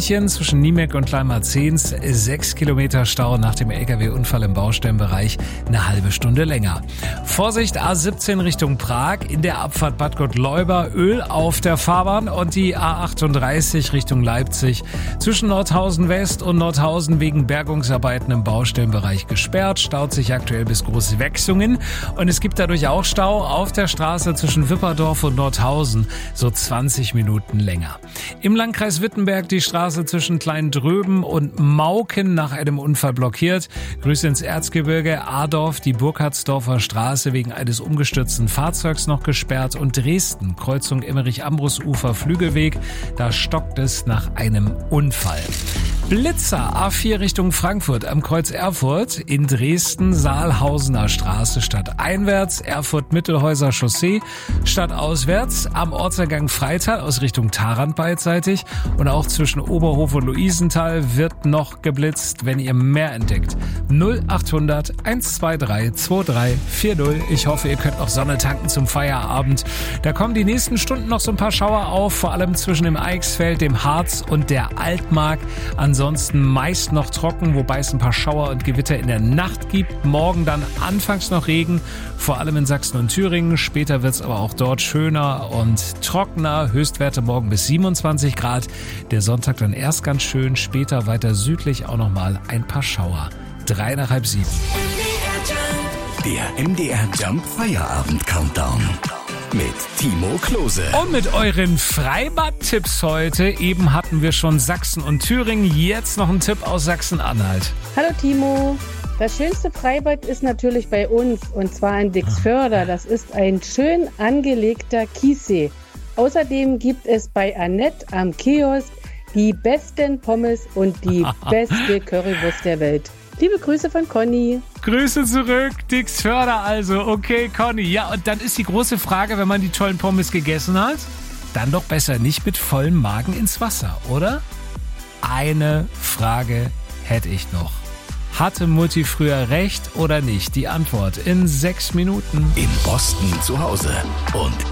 München zwischen Niemek und Kleinmarzens 6 Kilometer Stau nach dem LKW-Unfall im Baustellenbereich, eine halbe Stunde länger. Vorsicht, A17 Richtung Prag, in der Abfahrt Bad Gottleuba Öl auf der Fahrbahn und die A38 Richtung Leipzig zwischen Nordhausen West und Nordhausen wegen Bergungsarbeiten im Baustellenbereich gesperrt, staut sich aktuell bis Großwechsungen und es gibt dadurch auch Stau auf der Straße zwischen Wipperdorf und Nordhausen, so 20 Minuten länger. Im Landkreis Wittenberg die Straße zwischen Kleindröben und Mauken nach einem Unfall blockiert. Grüße ins Erzgebirge, Adorf, die Burkhardsdorfer Straße wegen eines umgestürzten Fahrzeugs noch gesperrt und Dresden, Kreuzung Emmerich-Ambrusufer Flügelweg, da stockt es nach einem Unfall. Blitzer, A4 Richtung Frankfurt am Kreuz Erfurt, in Dresden Saalhausener Straße stadteinwärts, Erfurt-Mittelhäuser Chaussee stadtauswärts, am Ortseingang Freital aus Richtung Tharandt beidseitig und auch zwischen Oberhof und Luisenthal wird noch geblitzt, wenn ihr mehr entdeckt. 0800 123 2340. Ich hoffe, ihr könnt noch Sonne tanken zum Feierabend. Da kommen die nächsten Stunden noch so ein paar Schauer auf, vor allem zwischen dem Eichsfeld, dem Harz und der Altmark. Ansonsten meist noch trocken, wobei es ein paar Schauer und Gewitter in der Nacht gibt. Morgen dann anfangs noch Regen, vor allem in Sachsen und Thüringen. Später wird es aber auch dort schöner und trockener. Höchstwerte morgen bis 27 Grad. Der Sonntag dann erst ganz schön, später weiter südlich auch nochmal ein paar Schauer. 3 nach halb 7. Der MDR Jump Feierabend Countdown. Mit Timo Klose. Und mit euren Freibad-Tipps heute. Eben hatten wir schon Sachsen und Thüringen. Jetzt noch ein Tipp aus Sachsen-Anhalt. Hallo Timo. Das schönste Freibad ist natürlich bei uns und zwar in Dixförder. Das ist ein schön angelegter Kiessee. Außerdem gibt es bei Annette am Kiosk die besten Pommes und die beste Currywurst der Welt. Liebe Grüße von Conny. Grüße zurück, Dixförder also. Okay, Conny. Ja, und dann ist die große Frage, wenn man die tollen Pommes gegessen hat, dann doch besser nicht mit vollem Magen ins Wasser, oder? Eine Frage hätte ich noch. Hatte Mutti früher recht oder nicht? Die Antwort in 6 Minuten. Im Osten zu Hause und